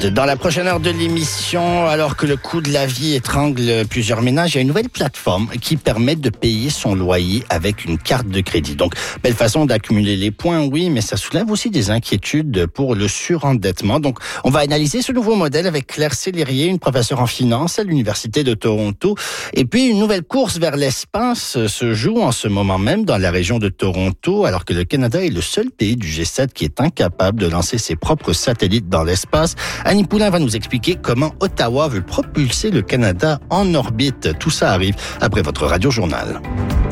Dans la prochaine heure de l'émission, alors que le coût de la vie étrangle plusieurs ménages, il y a une nouvelle plateforme qui permet de payer son loyer avec une carte de crédit. Donc, belle façon d'accumuler les points, oui, mais ça soulève aussi des inquiétudes pour le surendettement. Donc, on va analyser ce nouveau modèle avec Claire Sellerier, une professeure en finance à l'Université de Toronto. Et puis, une nouvelle course vers l'espace se joue en ce moment même dans la région de Toronto, alors que le Canada est le seul pays du G7 qui est incapable de lancer ses propres satellites dans l'espace. Annie Poulain va nous expliquer comment Ottawa veut propulser le Canada en orbite. Tout ça arrive après votre Radio-journal.